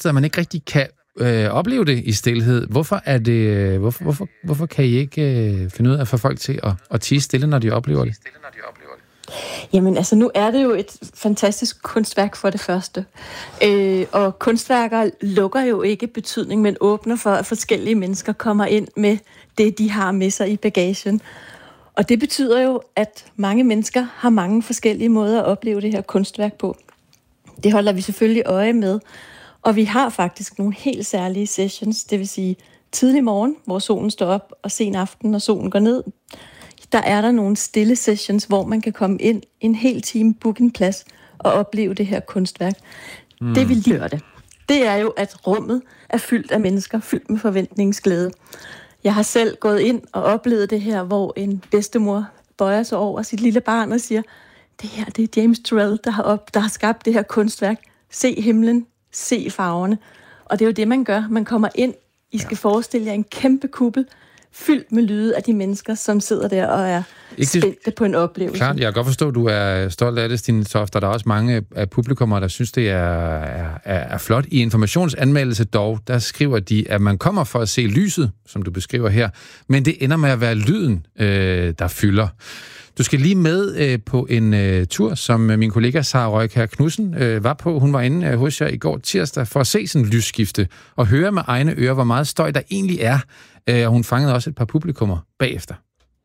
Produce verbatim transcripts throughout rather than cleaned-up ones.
belastet, at man ikke rigtig kan øh, opleve det i stilhed. Hvorfor er det? Hvorfor, hvorfor, hvorfor kan I ikke øh, finde ud af at få folk til at, at tie stille, når de oplever det? Jamen altså, nu er det jo et fantastisk kunstværk for det første. Øh, og kunstværker lukker jo ikke betydning, men åbner for, at forskellige mennesker kommer ind med det, de har med sig i bagagen. Og det betyder jo, at mange mennesker har mange forskellige måder at opleve det her kunstværk på. Det holder vi selvfølgelig øje med. Og vi har faktisk nogle helt særlige sessions, det vil sige tidlig morgen, hvor solen står op, og sen aften, når solen går ned. Der er der nogle stille sessions, hvor man kan komme ind en hel time, booke en plads og opleve det her kunstværk. Mm. Det vil gøre det. Det er jo, at rummet er fyldt af mennesker, fyldt med forventningsglæde. Jeg har selv gået ind og oplevet det her, hvor en bedstemor bøjer sig over sit lille barn og siger, det her, det er James Turrell, der har, op, der har skabt det her kunstværk. Se himlen, se farverne. Og det er jo det, man gør. Man kommer ind, I skal ja. forestille jer en kæmpe kuppel, fyldt med lyde af de mennesker, som sidder der og er ikke spændte på en oplevelse. Klart, jeg kan godt forstå, at du er stolt af det, Stine Toft. Der er også mange af publikummer, der synes, det er, er, er flot. I informationsanmeldelse dog, der skriver de, at man kommer for at se lyset, som du beskriver her, men det ender med at være lyden, øh, der fylder. Du skal lige med øh, på en øh, tur, som min kollega Sara Røykjær Knudsen øh, var på. Hun var inde øh, hos jer i går tirsdag for at se sådan en lysskifte og høre med egne ører, hvor meget støj der egentlig er. Øh, og hun fangede også et par publikummer bagefter.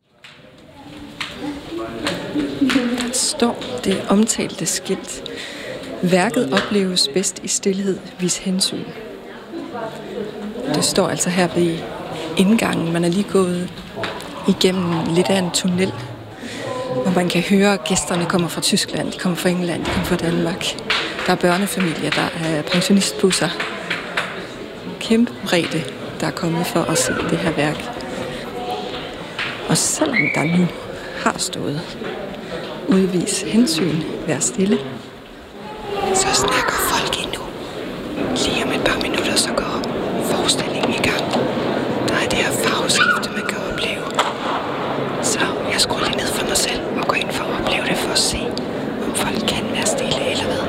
Der står det omtalte skilt. Værket opleves bedst i stilhed, vis hensyn. Det står altså her ved indgangen. Man er lige gået igennem lidt af en tunnel, hvor man kan høre, at gæsterne kommer fra Tyskland, de kommer fra England, de kommer fra Danmark. Der er børnefamilier, der er pensionistbusser. Kæmpe bredde, der er kommet for at se det her værk. Og selvom der nu har stået udvis hensyn, vær stille, så snakker folk endnu. Lige om et par minutter, så går forestillingen i gang. Der er det her farveskifte, man kan opleve. Så jeg skruer lige ned for mig selv og går ind for at opleve det, for at se, om folk kan være stille eller hvad.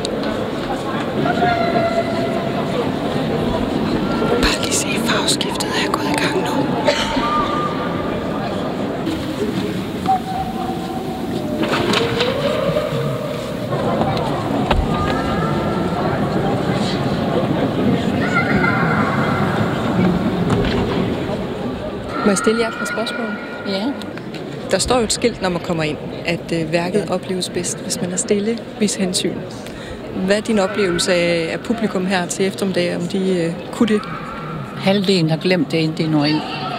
Bare lige se, farveskiftet er gået i gang nu. Må jeg stille jer et par spørgsmål? Ja. Der står jo et skilt, når man kommer ind, at øh, værket opleves bedst, hvis man er stille, vis hensyn. Hvad er din oplevelse af, af publikum her til eftermiddag, om de øh, kunne det? Halvdelen har glemt det, inden de når ind.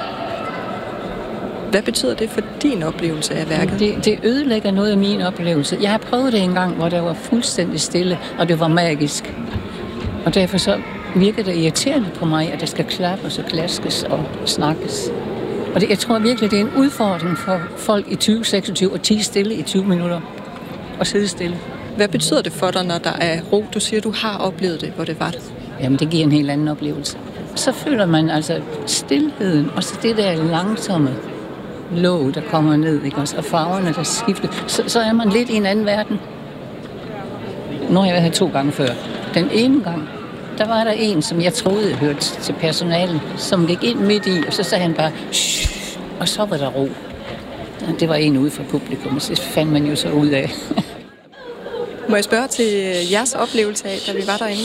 Hvad betyder det for din oplevelse af værket? Det, det ødelægger noget af min oplevelse. Jeg har prøvet det en gang, hvor der var fuldstændig stille, og det var magisk. Og derfor så virker det irriterende på mig, at der skal klappes og klaskes og snakkes. Og det, jeg tror virkelig, det er en udfordring for folk i tyve seksogtyve at tie stille i tyve minutter og sidde stille. Hvad betyder det for dig, når der er ro? Du siger, du har oplevet det, hvor det var det. Jamen, det giver en helt anden oplevelse. Så føler man altså stilheden, og så det der langsomme låg, der kommer ned, ikke også? Og farverne, der skifter. Så, så er man lidt i en anden verden. Nu har jeg været her to gange før. Den ene gang, der var der en, som jeg troede jeg hørte til personalen, som gik ind midt i, og så sagde han bare, shh, og så var der ro. Det var en ude fra publikum, og så fandt man jo så ud af. Må jeg spørge til jeres oplevelse af, da vi var derinde?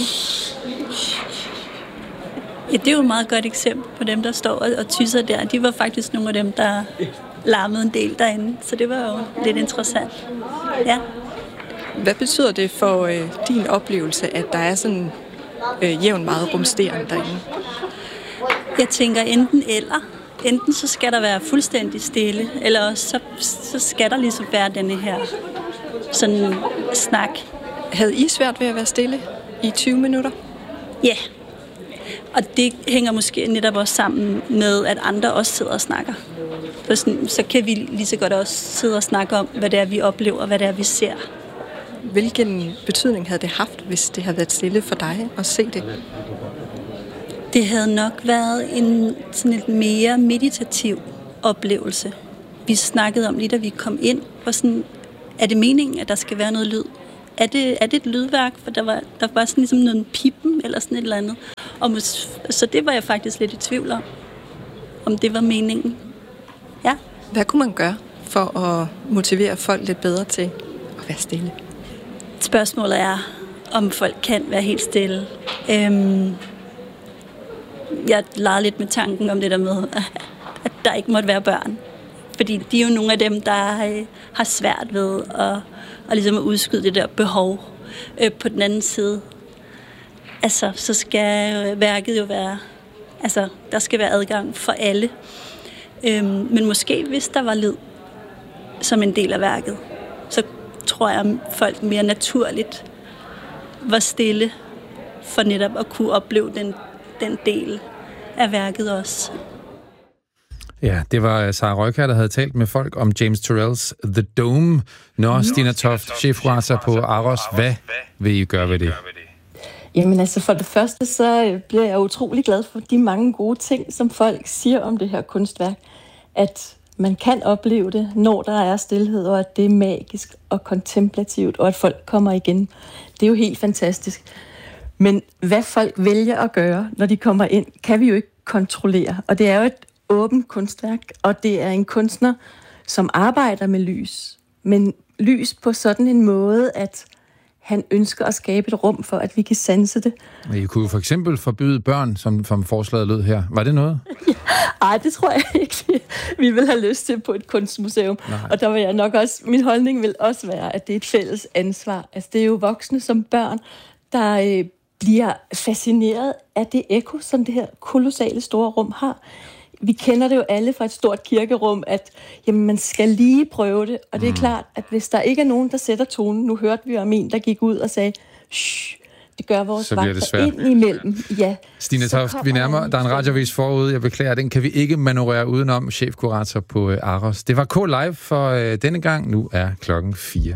Ja, det er jo et meget godt eksempel på dem, der står og tysser der. De var faktisk nogle af dem, der larmede en del derinde, så det var jo lidt interessant. Ja. Hvad betyder det for øh, din oplevelse, at der er sådan øh, jævn meget rumsteren derinde? Jeg tænker enten eller. Enten så skal der være fuldstændig stille, eller også så, så skal der ligesom være denne her sådan snak. Havde I svært ved at være stille i tyve minutter? Ja, og det hænger måske netop også sammen med, at andre også sidder og snakker. Så, sådan, så kan vi lige så godt også sidde og snakke om, hvad det er, vi oplever, og hvad det er, vi ser. Hvilken betydning havde det haft, hvis det havde været stille for dig at se det? Det havde nok været en sådan lidt mere meditativ oplevelse. Vi snakkede om lige, da vi kom ind, og sådan, er det meningen, at der skal være noget lyd? Er det, er det et lydværk? For der var, der var sådan ligesom noget pippen eller sådan et eller andet. Og mås- så det var jeg faktisk lidt i tvivl om, om det var meningen. Ja. Hvad kunne man gøre for at motivere folk lidt bedre til at være stille? Spørgsmålet er, om folk kan være helt stille. Øhm, jeg legede lidt med tanken om det der med, at der ikke måtte være børn. Fordi de er jo nogle af dem, der øh, har svært ved at, at, ligesom at udskyde det der behov. Øh, på den anden side, altså, så skal værket jo være, altså, der skal være adgang for alle. Øhm, men måske hvis der var lyd som en del af værket, så tror jeg, at folk mere naturligt var stille for netop at kunne opleve den, den del af værket også. Ja, det var Sara Røykjær, der havde talt med folk om James Turrells The Dome. Nå, Stina Toft, chefredaktør på ARoS, hvad vil I gøre ved det? Jamen altså, for det første, så bliver jeg utrolig glad for de mange gode ting, som folk siger om det her kunstværk. At man kan opleve det, når der er stilhed, og at det er magisk og kontemplativt, og at folk kommer igen. Det er jo helt fantastisk. Men hvad folk vælger at gøre, når de kommer ind, kan vi jo ikke kontrollere. Og det er jo et åbent kunstværk, og det er en kunstner, som arbejder med lys. Men lys på sådan en måde, at han ønsker at skabe et rum for, at vi kan sanse det. I kunne for eksempel forbyde børn, som, som forslaget lød her. Var det noget? Nej, det tror jeg ikke, vi vil have lyst til på et kunstmuseum. Nej. Og der vil jeg nok også, min holdning vil også være, at det er et fælles ansvar. Altså, det er jo voksne som børn, der øh, bliver fascineret af det ekko, som det her kolossale store rum har. Vi kender det jo alle fra et stort kirkerum, at jamen, man skal lige prøve det. Og det er mm. klart, at hvis der ikke er nogen, der sætter tonen, nu hørte vi om en, der gik ud og sagde, shh, det gør vores vagter ind imellem. Ja, Stine Toft, vi nærmer, der er en radiovis forud, jeg beklager, den kan vi ikke manøvrere udenom, chefkurator på ARoS. Det var K Live for øh, denne gang, nu er klokken fire.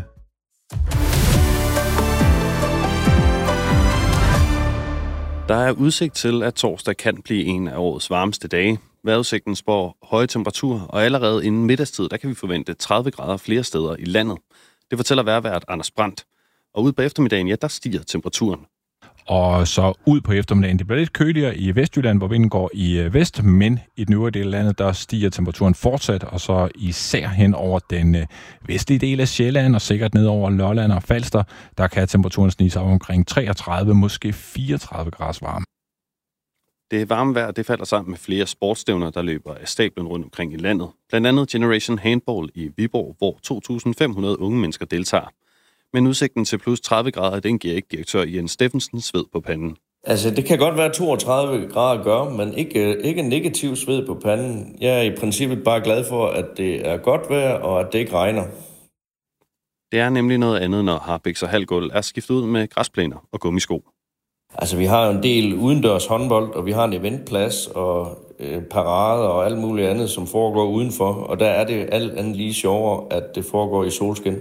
Der er udsigt til, at torsdag kan blive en af årets varmeste dage. Vejrudsigten spår høje temperaturer, og allerede inden middagstid, der kan vi forvente tredive grader flere steder i landet. Det fortæller vejrvært Anders Brandt. Og ude på eftermiddagen, ja, der stiger temperaturen. Og så ud på eftermiddagen. Det bliver lidt køligere i Vestjylland, hvor vinden går i vest, men i den øvrige del af landet, der stiger temperaturen fortsat, og så især hen over den vestlige del af Sjælland, og sikkert ned over Lolland og Falster, der kan temperaturen snige sig omkring treogtredive, måske fireogtredive grader varme. Det varme vejr, det falder sammen med flere sportsstævner, der løber af stablen rundt omkring i landet. Blandt andet Generation Handball i Viborg, hvor to tusind fem hundrede unge mennesker deltager. Men udsigten til plus tredive grader, den giver ikke direktør Jens Steffensen sved på panden. Altså, det kan godt være toogtredive grader at gøre, men ikke, ikke negativ sved på panden. Jeg er i princippet bare glad for, at det er godt vejr, og at det ikke regner. Det er nemlig noget andet, når Harpiks og halvgulv er skiftet ud med græsplæner og gummisko. Altså, vi har en del udendørs håndbold, og vi har en eventplads og øh, parader og alt muligt andet, som foregår udenfor. Og der er det alt andet lige sjovere, at det foregår i solskin.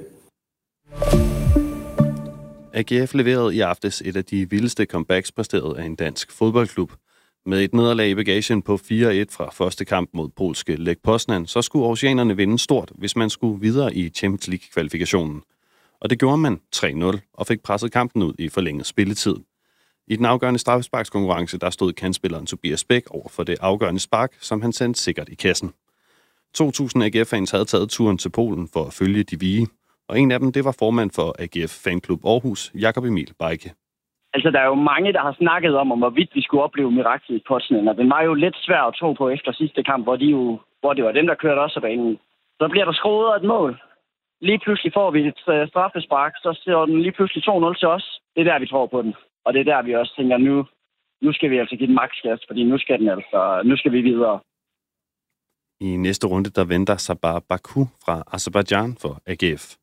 A G F leverede i aftes et af de vildeste comebacks præsteret af en dansk fodboldklub. Med et nederlag i bagagen på fire et fra første kamp mod polske Lech Poznan, så skulle oceanerne vinde stort, hvis man skulle videre i Champions League-kvalifikationen. Og det gjorde man tre nul og fik presset kampen ud i forlænget spilletid. I den afgørende straffesparkskonkurrence, der stod kandspilleren Tobias Bæk over for det afgørende spark, som han sendte sikkert i kassen. to tusind A G F-fans havde taget turen til Polen for at følge de vige. Og en af dem, det var formand for A G F Fanklub Aarhus, Jakob Emil Bejke. Altså, der er jo mange, der har snakket om, om hvorvidt vi skulle opleve miraklet i Poznan, og den var jo lidt svær at tro på efter sidste kamp, hvor, de jo, hvor det var dem, der kørte også af banen. Så bliver der skruet et mål. Lige pludselig får vi et straffespark, så ser den lige pludselig to nul til os. Det er der, vi tror på den. Og det er der, vi også tænker, nu, nu skal vi altså give den maksgas, fordi nu skal den altså, nu skal vi videre. I næste runde, der venter Sabah Baku fra Aserbajdsjan for A G F.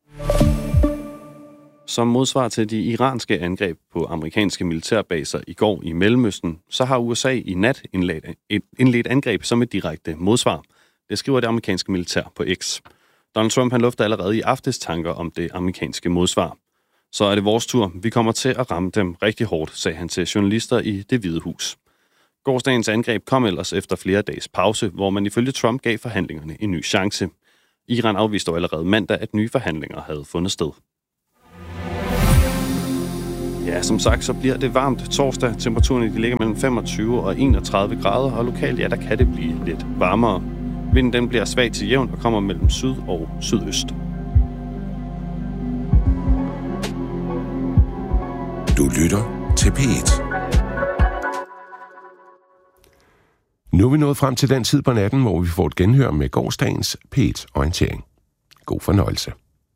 Som modsvar til de iranske angreb på amerikanske militærbaser i går i Mellemøsten, så har U S A i nat indledt, indledt angreb som et direkte modsvar. Det skriver det amerikanske militær på X. Donald Trump han lufter allerede i aftes tanker om det amerikanske modsvar. Så er det vores tur. Vi kommer til at ramme dem rigtig hårdt, sagde han til journalister i Det Hvide Hus. Gårsdagens angreb kom ellers efter flere dages pause, hvor man ifølge Trump gav forhandlingerne en ny chance. Iran afviste allerede mandag, at nye forhandlinger havde fundet sted. Ja, som sagt, så bliver det varmt torsdag. Temperaturen ligger mellem femogtyve og enogtredive grader, og lokalt, ja, der kan det blive lidt varmere. Vinden den bliver svag til jævn og kommer mellem syd og sydøst. Du lytter til P et. Nu er vi nået frem til den tid på natten, hvor vi får et genhør med gårsdagens P et-orientering. God fornøjelse.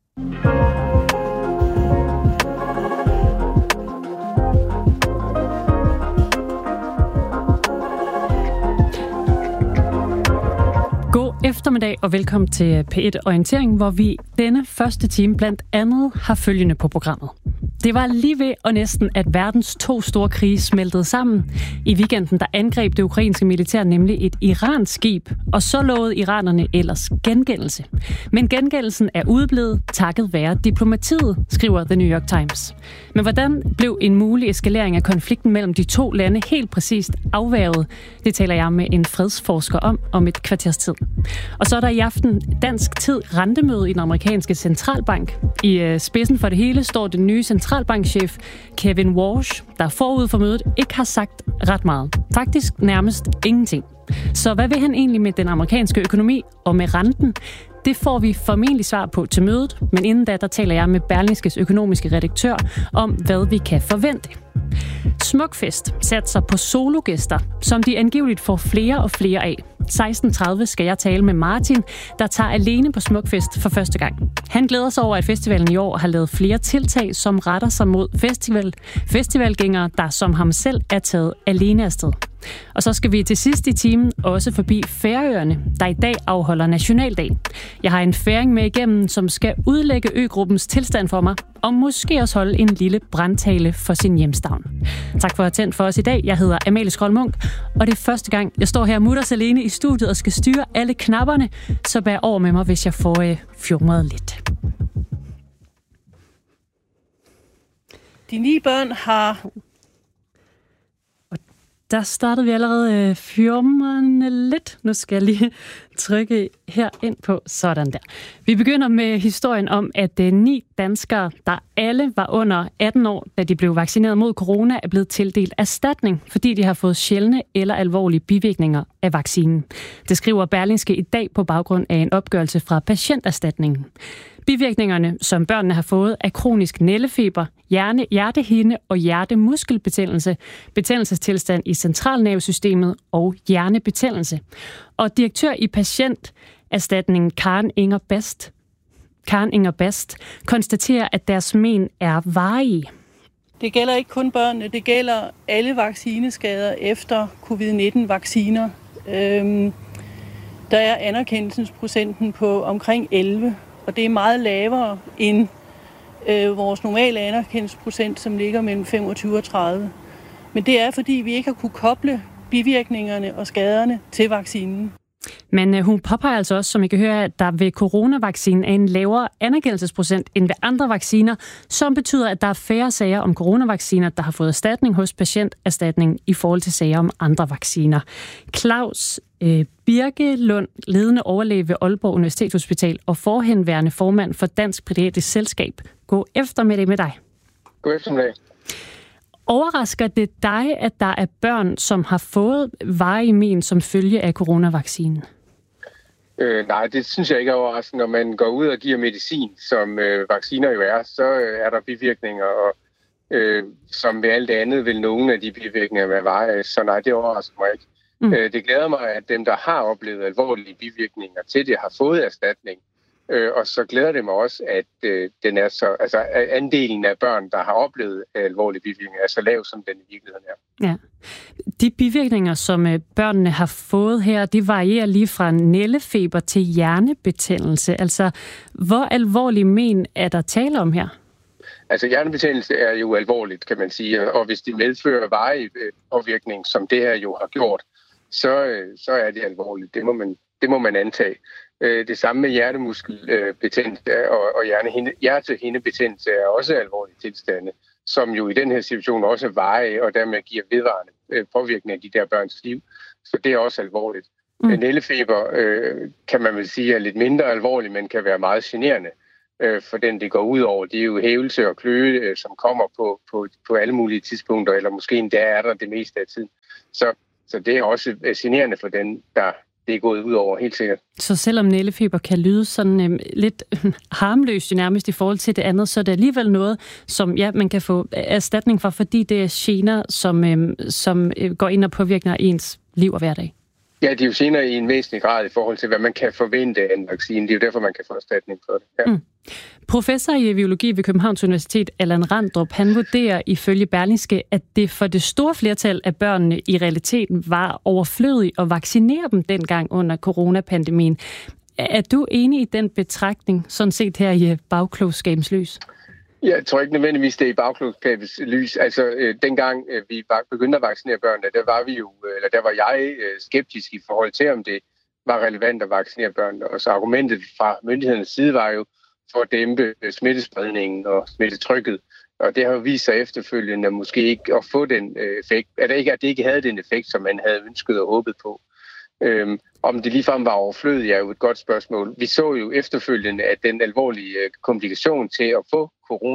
God eftermiddag og velkommen til P et-orientering, hvor vi denne første time blandt andet har følgende på programmet. Det var lige ved og næsten, at verdens to store krige smeltede sammen. I weekenden der angreb det ukrainske militær nemlig et iransk skib, og så lovede iranerne ellers gengældelse. Men gengældelsen er udeblevet takket være diplomatiet, skriver The New York Times. Men hvordan blev en mulig eskalering af konflikten mellem de to lande helt præcist afværget? Det taler jeg med en fredsforsker om om et kvarters tid. Og så er der i aften dansk tid rentemøde i den amerikanske centralbank. I spidsen for det hele står den nye centralbankchef Kevin Warsh, der forud for mødet ikke har sagt ret meget. Faktisk nærmest ingenting. Så hvad vil han egentlig med den amerikanske økonomi og med renten? Det får vi formentlig svar på til mødet, men inden da, der taler jeg med Berlingskes økonomiske redaktør om, hvad vi kan forvente. Smukfest satser på sologæster, som de angiveligt får flere og flere af. seksten tredive skal jeg tale med Martin, der tager alene på Smukfest for første gang. Han glæder sig over, at festivalen i år har lavet flere tiltag, som retter sig mod festival, festivalgængere, der som ham selv er taget alene afsted. Og så skal vi til sidst i timen også forbi Færøerne, der i dag afholder nationaldag. Jeg har en færing med igennem, som skal udlægge øgruppens tilstand for mig, og måske også holde en lille brandtale for sin hjemstavn. Tak for at have tændt for os i dag. Jeg hedder Amalie Skjold Munk, og det er første gang, jeg står her mutters alene i studiet og skal styre alle knapperne, så bær over med mig, hvis jeg får øh, fjumret lidt. De ni børn har... Der startede vi allerede øh, fjumrende lidt. Nu skal jeg lige trykke her ind på sådan der. Vi begynder med historien om, at øh, ni danskere, der alle var under atten år, da de blev vaccineret mod corona, er blevet tildelt erstatning, fordi de har fået sjældne eller alvorlige bivirkninger af vaccinen. Det skriver Berlingske i dag på baggrund af en opgørelse fra Patienterstatningen. Bivirkningerne, som børnene har fået, er kronisk nældefeber, hjerne, hjertehinde og hjertemuskelbetændelse, betændelsestilstand i centralnervesystemet og hjernebetændelse. Og direktør i Patienterstatningen Karen Inger Bast, Karen Inger Bast konstaterer, at deres men er varige. Det gælder ikke kun børnene, det gælder alle vaccineskader efter covid nitten vacciner. Øhm, der er anerkendelsesprocenten på omkring elleve. Og det er meget lavere end øh, vores normale anerkendelsesprocent, som ligger mellem femogtyve og tredive. Men det er, fordi vi ikke har kunne koble bivirkningerne og skaderne til vaccinen. Men øh, hun påpeger altså også, som I kan høre, at der ved coronavaccinen er en lavere anerkendelsesprocent end ved andre vacciner, som betyder, at der er færre sager om coronavacciner, der har fået erstatning hos Patienterstatningen i forhold til sager om andre vacciner. Claus øh, Birkelund, ledende overlæge ved Aalborg Universitetshospital og forhenværende formand for Dansk Pædiatrisk Selskab. God eftermiddag med dig. God eftermiddag. Overrasker det dig, at der er børn, som har fået varige men som følge af coronavaccinen? Øh, nej, det synes jeg ikke er overraskende. Når man går ud og giver medicin, som øh, vacciner jo er, så øh, er der bivirkninger, og øh, som ved alt det andet vil nogle af de bivirkninger være varige. Så nej, det overrasker mig ikke. Mm. Øh, det glæder mig, at dem, der har oplevet alvorlige bivirkninger til det, har fået erstatning. Øh, og så glæder det mig også, at øh, den er så, altså, andelen af børn, der har oplevet alvorlige bivirkninger, er så lav, som den i virkeligheden er. Ja. De bivirkninger, som øh, børnene har fået her, de varierer lige fra nældefeber til hjernebetændelse. Altså, hvor alvorlig men er der tale om her? Altså, hjernebetændelse er jo alvorligt, kan man sige, og hvis det medfører varig påvirkning, som det her jo har gjort, så, øh, så er det alvorligt. Det må man, det må man antage. Det samme med hjertemuskelbetændelse og hjertehindebetændelse er også alvorlige tilstande, som jo i den her situation også er varige og dermed giver vedvarende påvirkning af de der børns liv. Så det er også alvorligt. Mm. Nældefeber øh, kan man vel sige er lidt mindre alvorlig, men kan være meget generende. øh, for den, det går ud over. Det er jo hævelse og kløe, øh, som kommer på, på, på alle mulige tidspunkter, eller måske endda er der det meste af tiden. Så, så det er også generende for den, der det er gået ud over, helt sikkert. Så selvom nældefeber kan lyde sådan øh, lidt harmløst nærmest i forhold til det andet, så er det alligevel noget, som ja, man kan få erstatning for, fordi det er gener, som, øh, som øh, går ind og påvirker ens liv og hverdag. Ja, det er jo senere i en væsentlig grad i forhold til, hvad man kan forvente af en vaccine. Det er jo derfor, man kan få erstatning for det. Ja. Mm. Professor i biologi ved Københavns Universitet, Allan Randrup, han vurderer ifølge Berlingske, at det for det store flertal af børnene i realiteten var overflødigt at vaccinere dem dengang under coronapandemien. Er du enig i den betragtning, sådan set her i bagklogskabens lys? Jeg tror ikke nødvendigvis, det er i bagklogskabens lys. Altså, øh, dengang øh, vi begyndte at vaccinere børnene, der var vi jo, eller der var jeg øh, skeptisk i forhold til, om det var relevant at vaccinere børnene. Og så argumentet fra myndighedernes side var jo for at dæmpe smittespredningen og smittetrykket. Og det har jo vist sig efterfølgende måske ikke at få den øh, effekt, eller ikke, at det ikke havde den effekt, som man havde ønsket og håbet på. Øhm, om det ligefrem var overflødigt, er jo et godt spørgsmål. Vi så jo efterfølgende, at den alvorlige øh, komplikation til at få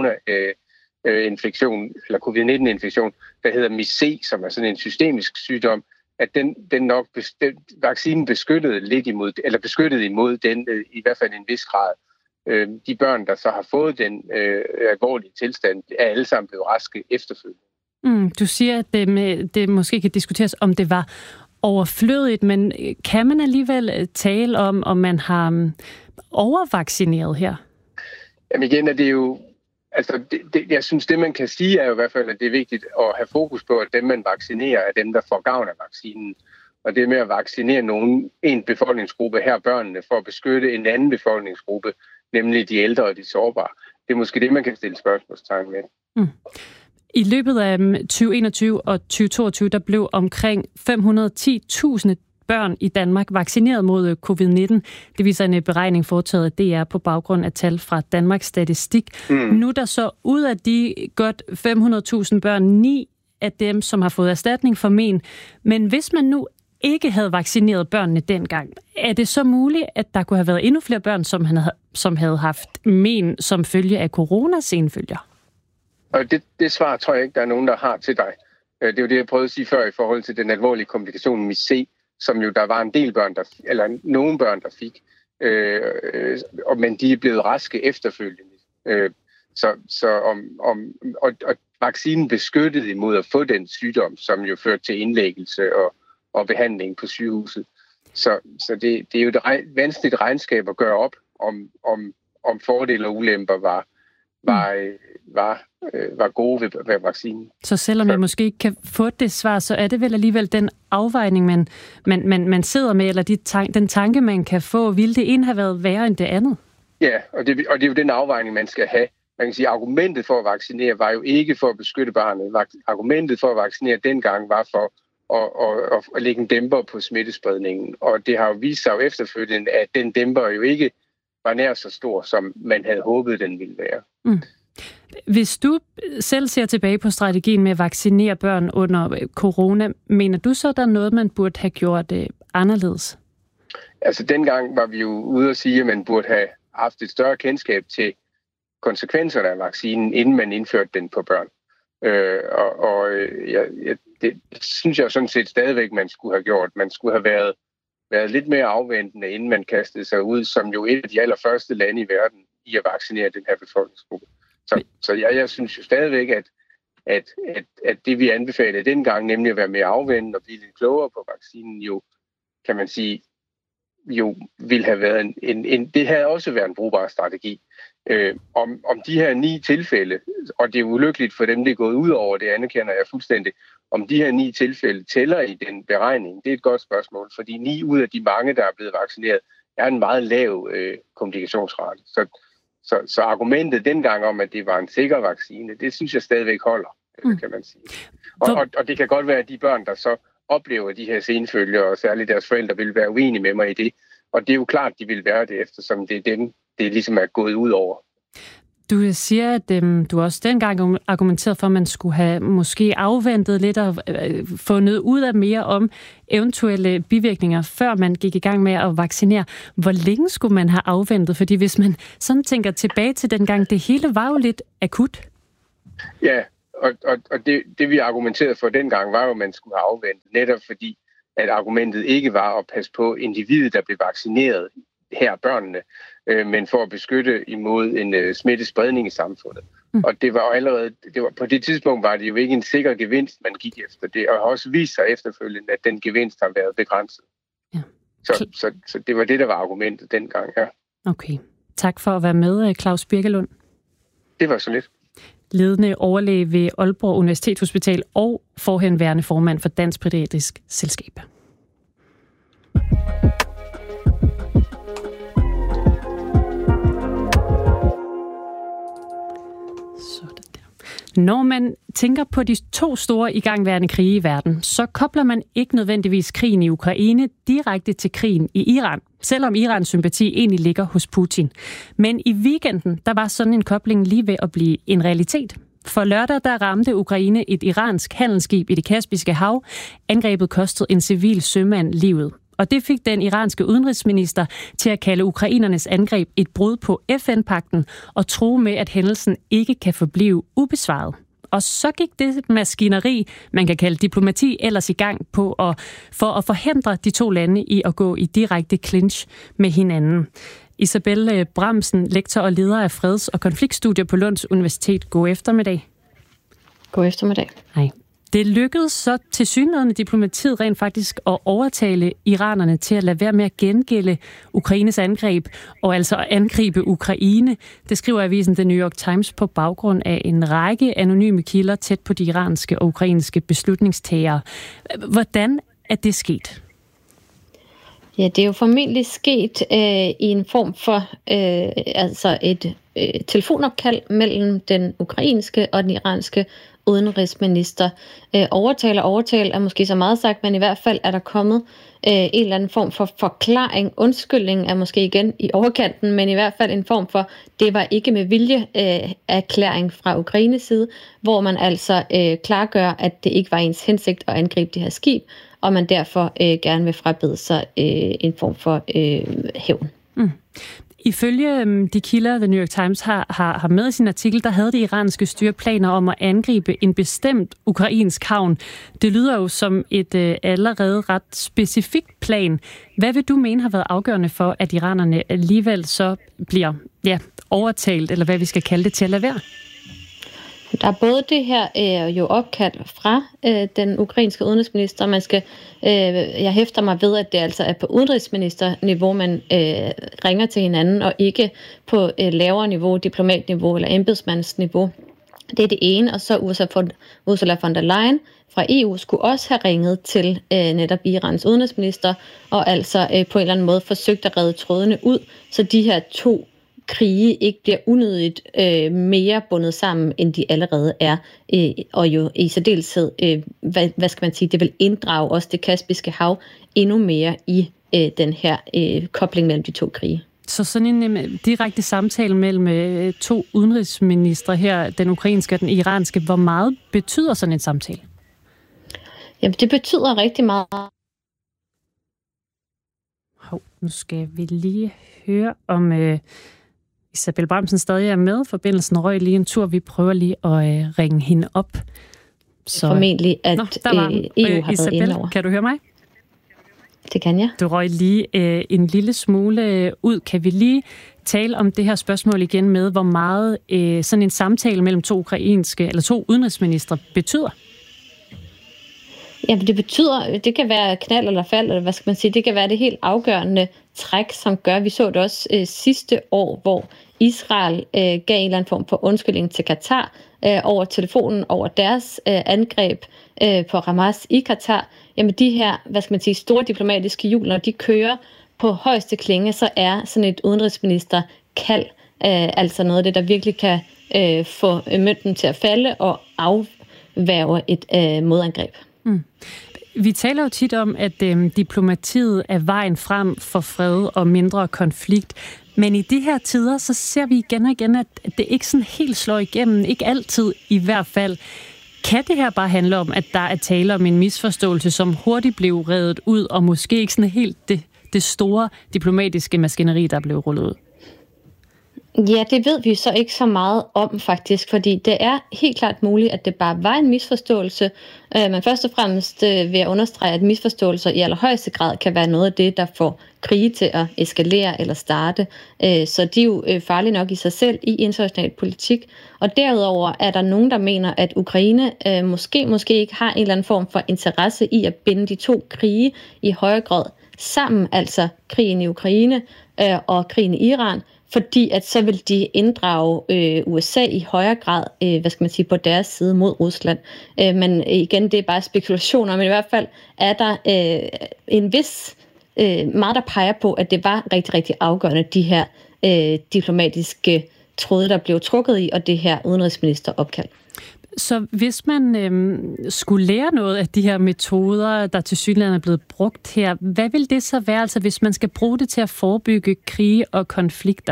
corona-infektion, øh, eller covid nitten-infektion, der hedder M I C, som er sådan en systemisk sygdom, at den, den nok bestemt, vaccinen beskyttede lidt imod, eller beskyttede imod den, øh, i hvert fald en vis grad. Øh, de børn, der så har fået den øh, alvorlige tilstand, er alle sammen blevet raske efterfølgende. Mm, du siger, at det, med, det måske kan diskuteres, om det var overflødigt, men kan man alligevel tale om, om man har overvaccineret her? Jamen igen er det jo, altså det, det, jeg synes, det man kan sige er jo i hvert fald, at det er vigtigt at have fokus på, at dem man vaccinerer er dem, der får gavn af vaccinen. Og det med at vaccinere nogen, en befolkningsgruppe, her børnene, for at beskytte en anden befolkningsgruppe, nemlig de ældre og de sårbare. Det er måske det, man kan stille spørgsmålstegn med. Mm. I løbet af tyve enogtyve og tyve toogtyve, der blev omkring fem hundrede og ti tusind børn i Danmark vaccineret mod covid nitten. Det viser en beregning foretaget af D R på baggrund af tal fra Danmarks Statistik. Mm. Nu er der så ud af de godt fem hundrede tusind børn, ni af dem, som har fået erstatning for men. Men hvis man nu ikke havde vaccineret børnene dengang, er det så muligt, at der kunne have været endnu flere børn, som havde, som havde haft men som følge af coronasenfølger? Og det, det svar tror jeg ikke, der er nogen, der har til dig. Det er jo det, jeg prøvede at sige før i forhold til den alvorlige komplikation M I C, som jo der var en del børn, der, eller nogle børn, der fik. Øh, og, men de er blevet raske efterfølgende. Øh, så, så om, om, og, og vaccinen beskyttede imod at få den sygdom, som jo førte til indlæggelse og, og behandling på sygehuset. Så, så det, det er jo et rej, vanskeligt regnskab at gøre op, om, om, om fordele og ulemper var, var, var, var gode ved, ved vaccinen. Så selvom jeg måske ikke kan få det svar, så er det vel alligevel den afvejning, man, man, man, man sidder med, eller de tank, den tanke, man kan få. Ville det ene have været værre end det andet? Ja, og det, og det er jo den afvejning, man skal have. Man kan sige, at argumentet for at vaccinere var jo ikke for at beskytte barnet. Argumentet for at vaccinere dengang var for at, at, at, at lægge en dæmper på smittespredningen. Og det har jo vist sig jo efterfølgende, at den dæmper jo ikke var nær så stor, som man havde håbet, den ville være. Mm. Hvis du selv ser tilbage på strategien med at vaccinere børn under corona, mener du så, at der er noget, man burde have gjort øh, anderledes? Altså dengang var vi jo ude at sige, at man burde have haft et større kendskab til konsekvenserne af vaccinen, inden man indførte den på børn. Øh, og og ja, det synes jeg sådan set stadigvæk, man skulle have gjort. Man skulle have været, været lidt mere afventende, inden man kastede sig ud, som jo et af de allerførste lande i verden i at vaccinere den her befolkningsgruppe. Så, så jeg, jeg synes jo stadigvæk, at, at, at, at det vi anbefalede dengang, nemlig at være mere afventende og blive lidt klogere på vaccinen, jo, kan man sige, jo ville have været en, en, en det havde også været en brugbar strategi. Øh, om, om de her ni tilfælde, og det er ulykkeligt for dem, det er gået ud over, det anerkender jeg fuldstændig, om de her ni tilfælde tæller i den beregning, det er et godt spørgsmål, fordi ni ud af de mange, der er blevet vaccineret, er en meget lav øh, komplikationsrate. Så, så, så argumentet dengang om, at det var en sikker vaccine, det synes jeg stadigvæk holder, mm. kan man sige. Og, og, og det kan godt være, at de børn, der så oplever de her senfølger, og særligt deres forældre, vil være uenige med mig i det. Og det er jo klart, de vil være det, eftersom det er dem, det ligesom er gået ud over. Du siger, at øhm, du også dengang argumenterede for, at man skulle have måske afventet lidt og øh, fundet ud af mere om eventuelle bivirkninger, før man gik i gang med at vaccinere. Hvor længe skulle man have afventet? Fordi hvis man sådan tænker tilbage til dengang, det hele var jo lidt akut. Ja, og, og, og det, det vi argumenterede for dengang, var jo, at man skulle have afventet. Netop fordi, at argumentet ikke var at passe på individet, der blev vaccineret, her børnene, øh, men for at beskytte imod en øh, smittespredning i samfundet. Mm. Og det var jo allerede, det var, på det tidspunkt var det jo ikke en sikker gevinst, man gik efter det, og har også vist sig efterfølgende, at den gevinst har været begrænset. Ja. Så, så, så det var det, der var argumentet dengang, ja. Okay. Tak for at være med, Claus Birkelund. Det var så lidt. Ledende overlæge ved Aalborg Universitetshospital og forhenværende formand for Dansk Pædiatrisk Selskab. Når man tænker på de to store igangværende krige i verden, så kobler man ikke nødvendigvis krigen i Ukraine direkte til krigen i Iran, selvom Irans sympati egentlig ligger hos Putin. Men i weekenden, der var sådan en kobling lige ved at blive en realitet. For lørdag, der ramte Ukraine et iransk handelsskib i det Kaspiske Hav. Angrebet kostede en civil sømand livet. Og det fik den iranske udenrigsminister til at kalde ukrainernes angreb et brud på F N-pagten og true med, at hændelsen ikke kan forblive ubesvaret. Og så gik det maskineri, man kan kalde diplomati, ellers i gang på at, for at forhindre de to lande i at gå i direkte clinch med hinanden. Isabelle Bramsen, lektor og leder af freds- og konfliktstudier på Lunds Universitet. God eftermiddag. God eftermiddag. Hej. Det lykkedes så tilsyneladende diplomatiet rent faktisk at overtale iranerne til at lade være med at gengælde Ukraines angreb, og altså at angribe Ukraine. Det skriver avisen The New York Times på baggrund af en række anonyme kilder tæt på de iranske og ukrainske beslutningstagere. Hvordan er det sket? Ja, det er jo formentlig sket øh, i en form for øh, altså et øh, telefonopkald mellem den ukrainske og den iranske udenrigsminister. Øh, overtale og overtale er måske så meget sagt, men i hvert fald er der kommet øh, en eller anden form for forklaring. Undskyldning er måske igen i overkanten, men i hvert fald en form for, det var ikke med vilje øh, erklæring fra Ukraines side, hvor man altså øh, klargør, at det ikke var ens hensigt at angribe det her skib, og man derfor øh, gerne vil frabede sig øh, en form for øh, hævn. Mm. Ifølge de kilder, The New York Times har, har, har med i sin artikel, der havde det iranske styre planer om at angribe en bestemt ukrainsk havn. Det lyder jo som et øh, allerede ret specifikt plan. Hvad vil du mene har været afgørende for, at iranerne alligevel så bliver ja, overtalt, eller hvad vi skal kalde det, til at lade være? Der er både det her øh, jo opkald fra øh, den ukrainske udenrigsminister. Man skal, øh, jeg hæfter mig ved, at det altså er på udenrigsministerniveau, man øh, ringer til hinanden, og ikke på øh, lavere niveau, diplomatniveau eller embedsmandsniveau. Det er det ene, og så Ursula von der Leyen fra E U skulle også have ringet til øh, netop Irans udenrigsminister, og altså øh, på en eller anden måde forsøgt at redde trådene ud, så de her to krige ikke bliver unødigt øh, mere bundet sammen, end de allerede er. Øh, og jo i særdeleshed, øh, hvad, hvad skal man sige, det vil inddrage også det Kaspiske Hav endnu mere i øh, den her øh, kobling mellem de to krige. Så sådan en øh, direkte samtale mellem øh, to udenrigsministre her, den ukrainske og den iranske, hvor meget betyder sådan en samtale? Jamen, det betyder rigtig meget. Hov, nu skal vi lige høre om... Øh, Isabelle Bramsen stadig er med. Forbindelsen røg lige en tur. Vi prøver lige at øh, ringe hende op. Så... Formentlig, at Nå, der var øh, E U har Isabelle, været indover. Kan du høre mig? Det kan jeg. Du røg lige øh, en lille smule øh, ud. Kan vi lige tale om det her spørgsmål igen med, hvor meget øh, sådan en samtale mellem to ukrainske eller to udenrigsministre betyder? Jamen, det betyder, det kan være knald eller fald, eller hvad skal man sige, det kan være det helt afgørende træk, som gør, vi så det også øh, sidste år, hvor Israel øh, gav en eller anden form for undskyldning til Katar øh, over telefonen, over deres øh, angreb øh, på Hamas i Katar. Jamen, de her, hvad skal man sige, store diplomatiske hjul, når de kører på højeste klinge, så er sådan et udenrigsminister kald, øh, altså noget af det, der virkelig kan øh, få mønten til at falde og afværge et øh, modangreb. Mm. Vi taler jo tit om, at øh, diplomatiet er vejen frem for fred og mindre konflikt. Men i de her tider, så ser vi igen og igen, at det ikke sådan helt slår igennem. Ikke altid i hvert fald. Kan det her bare handle om, at der er tale om en misforståelse, som hurtigt blev reddet ud, og måske ikke sådan helt det, det store diplomatiske maskineri, der blev rullet ud? Ja, det ved vi så ikke så meget om faktisk, fordi det er helt klart muligt, at det bare var en misforståelse. Men først og fremmest vil jeg understrege, at misforståelser i allerhøjeste grad kan være noget af det, der får krige til at eskalere eller starte. Så de er jo farlige nok i sig selv i international politik. Og derudover er der nogen, der mener, at Ukraine måske, måske ikke har en eller anden form for interesse i at binde de to krige i højere grad sammen, altså krigen i Ukraine og krigen i Iran, fordi at så vil de inddrage øh, U S A i højere grad, øh, hvad skal man sige, på deres side mod Rusland. Øh, men igen, det er bare spekulationer, men i hvert fald er der øh, en vis øh, meget, der peger på, at det var rigtig, rigtig afgørende, de her øh, diplomatiske tråde, der blev trukket i, og det her udenrigsministeropkald. Så hvis man øh, skulle lære noget af de her metoder, der til synligheden er blevet brugt her, hvad vil det så være, altså hvis man skal bruge det til at forebygge krige og konflikter?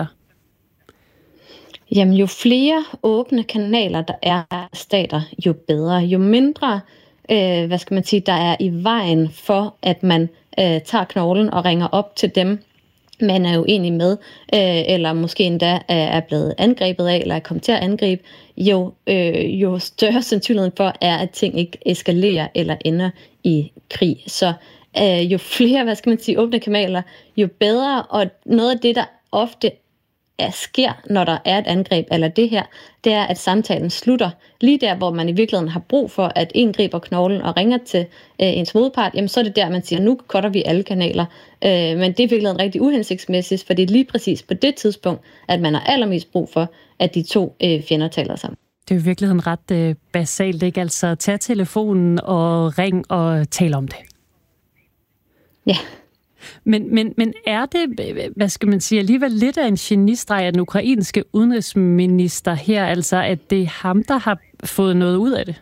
Jamen jo flere åbne kanaler, der er stater, jo bedre. Jo mindre, øh, hvad skal man sige, der er i vejen for, at man øh, tager knoglen og ringer op til dem, man er uenig med, øh, eller måske endda er blevet angrebet af, eller er kommet til at angribe, jo, øh, jo større sandsynligheden for er, at ting ikke eskalerer eller ender i krig. Så øh, jo flere, hvad skal man sige, åbne kanaler, jo bedre, og noget af det, der ofte er, sker, når der er et angreb, eller det her, det er, at samtalen slutter. Lige der, hvor man i virkeligheden har brug for, at en griber knoglen og ringer til øh, ens modpart, jamen så er det der, man siger, nu cutter vi alle kanaler. Øh, men det er i virkeligheden rigtig uhensigtsmæssigt, for det er lige præcis på det tidspunkt, at man har allermest brug for, at de to øh, fjender taler sammen. Det er i virkeligheden ret øh, basalt, ikke? Altså tag telefonen og ring og tal om det. Ja. Men, men, men er det, hvad skal man sige, alligevel lidt af en genistreg af den ukrainske udenrigsminister her, altså at det er ham, der har fået noget ud af det?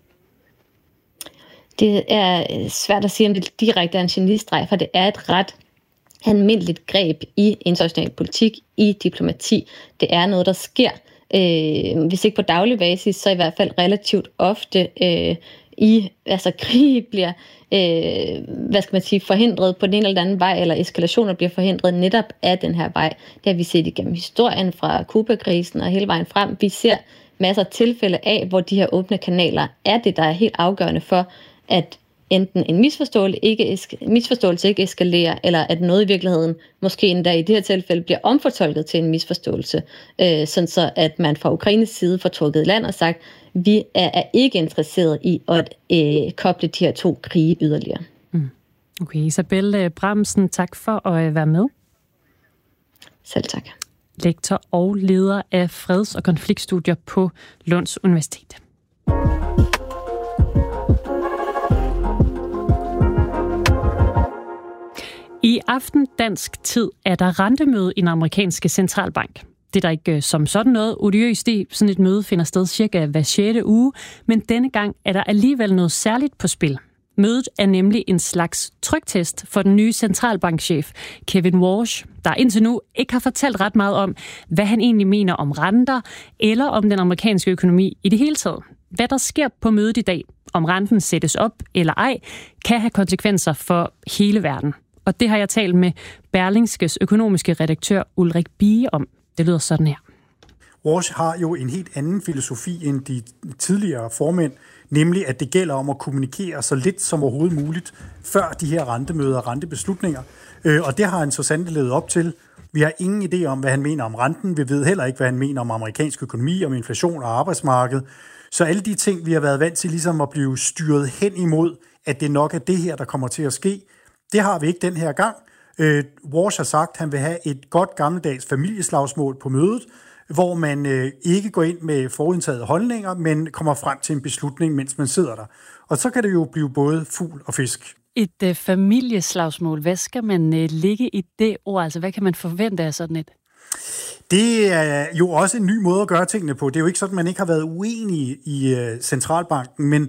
Det er svært at sige, om det direkte er en genistreg, for det er et ret almindeligt greb i international politik, i diplomati. Det er noget, der sker, øh, hvis ikke på daglig basis, så i hvert fald relativt ofte øh, i, altså krig bliver, øh, hvad skal man sige, forhindret på den ene eller anden vej, eller eskalationer bliver forhindret netop af den her vej. Det har vi set igennem historien fra Kuba-krisen og hele vejen frem. Vi ser masser af tilfælde af, hvor de her åbne kanaler er det, der er helt afgørende for, at enten en misforståelse ikke, misforståelse ikke eskalerer, eller at noget i virkeligheden, måske endda i det her tilfælde, bliver omfortolket til en misforståelse, øh, sådan så at man fra Ukraines side får trukket land og sagt, vi er, er ikke interesseret i at øh, koble de her to krige yderligere. Mm. Okay, Isabel Bramsen, tak for at være med. Selv tak. Lektor og leder af freds- og konfliktstudier på Lunds Universitet. I aften dansk tid er der rentemøde i den amerikanske centralbank. Det er der ikke som sådan noget odiøst i. Sådan et møde finder sted cirka hver sjette uge, men denne gang er der alligevel noget særligt på spil. Mødet er nemlig en slags tryktest for den nye centralbankchef, Kevin Warsh, der indtil nu ikke har fortalt ret meget om, hvad han egentlig mener om renter eller om den amerikanske økonomi i det hele taget. Hvad der sker på mødet i dag, om renten sættes op eller ej, kan have konsekvenser for hele verden. Og det har jeg talt med Berlingskes økonomiske redaktør Ulrik Bie om. Det lyder sådan her. Warsh har jo en helt anden filosofi end de tidligere formænd, nemlig at det gælder om at kommunikere så lidt som overhovedet muligt før de her rentemøder og rentebeslutninger. Og det har han så sandelig levet op til. Vi har ingen idé om, hvad han mener om renten. Vi ved heller ikke, hvad han mener om amerikansk økonomi, om inflation og arbejdsmarked. Så alle de ting, vi har været vant til ligesom at blive styret hen imod, at det nok er det her, der kommer til at ske, det har vi ikke den her gang. Øh, Warsh har sagt, at han vil have et godt gammeldags familieslagsmål på mødet, hvor man øh, ikke går ind med forudindtagede holdninger, men kommer frem til en beslutning, mens man sidder der. Og så kan det jo blive både fugl og fisk. Et øh, familieslagsmål, hvad skal man øh, ligge i det ord? Altså, hvad kan man forvente af sådan et? Det er jo også en ny måde at gøre tingene på. Det er jo ikke sådan, at man ikke har været uenige i øh, centralbanken, men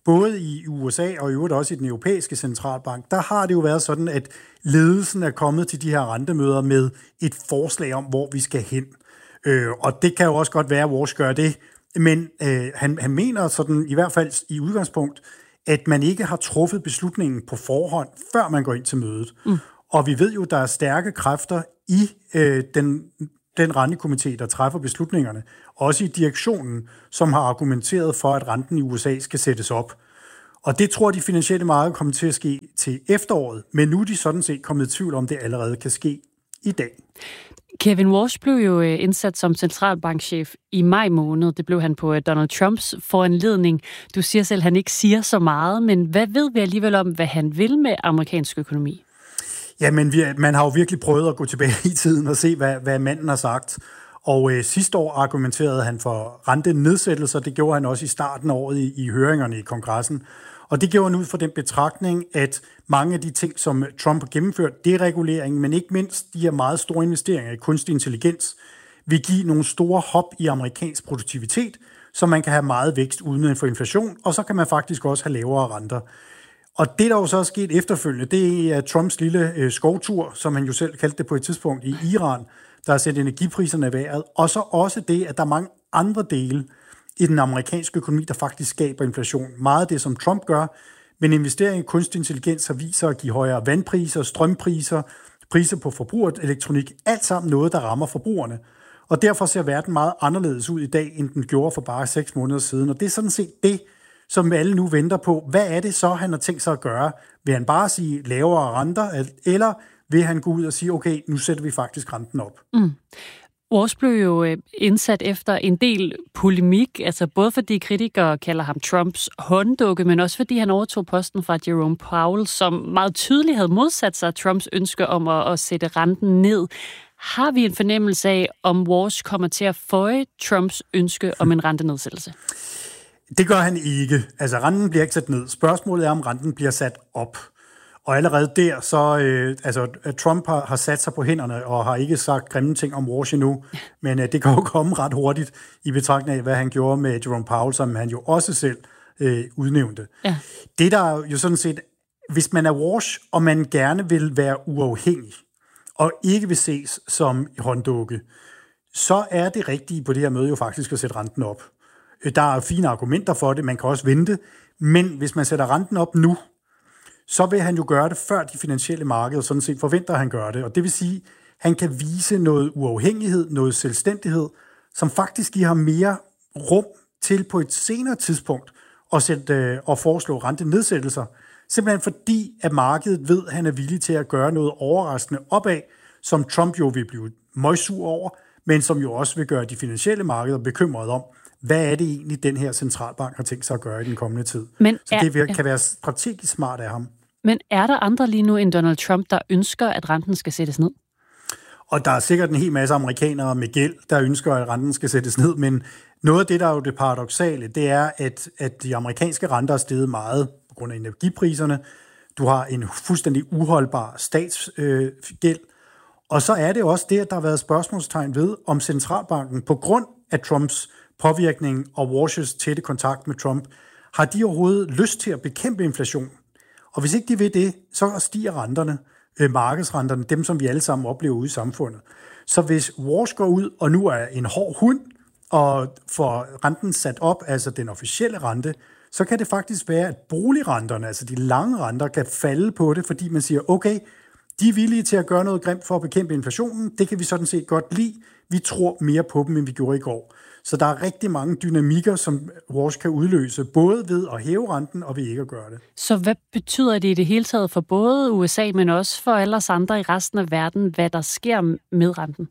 både i U S A og i øvrigt også i den europæiske centralbank, der har det jo været sådan, at ledelsen er kommet til de her rentemøder med et forslag om, hvor vi skal hen. Øh, og det kan jo også godt være, at Walsh gør det, men øh, han, han mener sådan, i hvert fald i udgangspunkt, at man ikke har truffet beslutningen på forhånd, før man går ind til mødet. Mm. Og vi ved jo, der er stærke kræfter i øh, den, den rentekomité, der træffer beslutningerne, også i direktionen, som har argumenteret for, at renten i U S A skal sættes op. Og det tror de finansielle markeder kommer til at ske til efteråret, men nu er de sådan set kommet i tvivl om, det allerede kan ske i dag. Kevin Walsh blev jo indsat som centralbankchef i maj måned. Det blev han på Donald Trumps foranledning. Du siger selv, at han ikke siger så meget, men hvad ved vi alligevel om, hvad han vil med amerikansk økonomi? Jamen, vi, man har jo virkelig prøvet at gå tilbage i tiden og se, hvad, hvad manden har sagt. Og øh, sidste år argumenterede han for rentenedsættelser. Det gjorde han også i starten af året i, i høringerne i kongressen. Og det gjorde han ud fra den betragtning, at mange af de ting, som Trump har gennemført, deregulering, men ikke mindst de her meget store investeringer i kunstig intelligens, vil give nogle store hop i amerikansk produktivitet, så man kan have meget vækst uden for inflation, og så kan man faktisk også have lavere renter. Og det, der jo så er sket efterfølgende, det er Trumps lille øh, skovtur, som han jo selv kaldte det på et tidspunkt i Iran, der har sat energipriserne i vejret, og så også det, at der er mange andre dele i den amerikanske økonomi, der faktisk skaber inflation. Meget af det, som Trump gør, men investering i kunstig intelligens har vist sig at give højere vandpriser, strømpriser, priser på forbrugerelektronik, alt sammen noget, der rammer forbrugerne. Og derfor ser verden meget anderledes ud i dag, end den gjorde for bare seks måneder siden. Og det er sådan set det, som alle nu venter på. Hvad er det så, han har tænkt sig at gøre? Vil han bare sige lavere renter, eller vil han gå ud og sige, okay, nu sætter vi faktisk renten op? Mm. Walsh blev jo indsat efter en del polemik, altså både fordi kritikere kalder ham Trumps hånddukke, men også fordi han overtog posten fra Jerome Powell, som meget tydeligt havde modsat sig Trumps ønske om at, at sætte renten ned. Har vi en fornemmelse af, om Walsh kommer til at føje Trumps ønske om en rentenedsættelse? Det gør han ikke. Altså, renten bliver ikke sat ned. Spørgsmålet er, om renten bliver sat op. Og allerede der, så øh, altså, Trump har, har sat sig på hænderne og har ikke sagt grimme ting om Walsh endnu, men øh, det kan jo komme ret hurtigt i betragtning af, hvad han gjorde med Jerome Powell, som han jo også selv øh, udnævnte. Ja. Det der er jo sådan set, hvis man er Walsh, og man gerne vil være uafhængig, og ikke vil ses som hånddukke, så er det rigtige på det her møde jo faktisk at sætte renten op. Der er fine argumenter for det, man kan også vente, men hvis man sætter renten op nu, så vil han jo gøre det før de finansielle markeder, sådan set forventer han gør det. Og det vil sige, at han kan vise noget uafhængighed, noget selvstændighed, som faktisk giver ham mere rum til på et senere tidspunkt at, sætte, at foreslå rentenedsættelser. Simpelthen fordi, at markedet ved, at han er villig til at gøre noget overraskende opad, som Trump jo vil blive møgsur over, men som jo også vil gøre de finansielle markeder bekymrede om, hvad er det egentlig, den her centralbank har tænkt sig at gøre i den kommende tid. Men så det er, kan være strategisk smart af ham. Men er der andre lige nu end Donald Trump, der ønsker, at renten skal sættes ned? Og der er sikkert en hel masse amerikanere med gæld, der ønsker, at renten skal sættes ned, men noget af det, der er jo det paradoksale, det er, at, at de amerikanske renter er steget meget på grund af energipriserne. Du har en fuldstændig uholdbar statsgæld, øh, og så er det også det, at der har været spørgsmålstegn ved, om centralbanken på grund af Trumps påvirkning og Walsh's tætte kontakt med Trump, har de overhovedet lyst til at bekæmpe inflation? Og hvis ikke de vil det, så stiger renterne, øh, markedsrenterne, dem som vi alle sammen oplever ude i samfundet. Så hvis Walsh går ud og nu er en hård hund og får renten sat op, altså den officielle rente, så kan det faktisk være, at boligrenterne, altså de lange renter, kan falde på det, fordi man siger, okay, de er villige til at gøre noget grimt for at bekæmpe inflationen, det kan vi sådan set godt lide, vi tror mere på dem, end vi gjorde i går. Så der er rigtig mange dynamikker, som Walsh kan udløse, både ved at hæve renten og ved ikke at gøre det. Så hvad betyder det i det hele taget for både U S A, men også for alle os andre i resten af verden, hvad der sker med renten?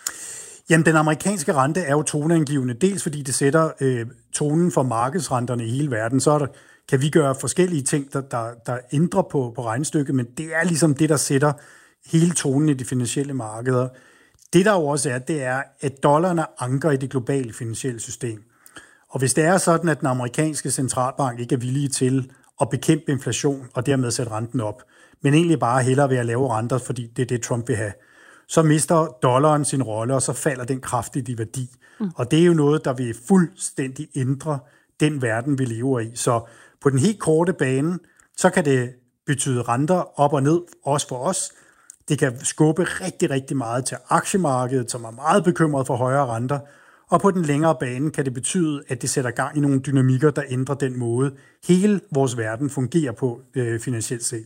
Jamen, den amerikanske rente er jo toneangivende, dels fordi det sætter øh, tonen for markedsrenterne i hele verden. Så er der, kan vi gøre forskellige ting, der, der, der ændrer på, på regnestykket, men det er ligesom det, der sætter hele tonen i de finansielle markeder. Det der jo også er, det er, at dollaren er anker i det globale finansielle system. Og hvis det er sådan, at den amerikanske centralbank ikke er villige til at bekæmpe inflation og dermed sætte renten op, men egentlig bare hellere ved at lave renter, fordi det er det, Trump vil have, så mister dollaren sin rolle, og så falder den kraftigt i værdi. Mm. Og det er jo noget, der vil fuldstændig ændre den verden, vi lever i. Så På den helt korte bane, så kan det betyde renter op og ned, også for os. Det kan skubbe rigtig, rigtig meget til aktiemarkedet, som er meget bekymret for højere renter. Og på den længere bane kan det betyde, at det sætter gang i nogle dynamikker, der ændrer den måde, hele vores verden fungerer på øh, finansielt set.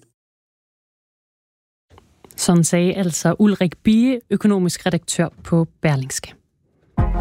Sådan sagde altså Ulrik Bie, økonomisk redaktør på Berlingske.